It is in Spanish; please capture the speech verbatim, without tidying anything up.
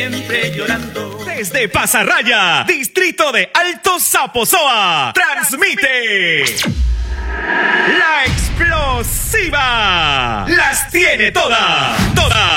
Siempre llorando. Desde Pasarraya, distrito de Alto Zaposoa, transmite La Explosiva. Las tiene todas, todas.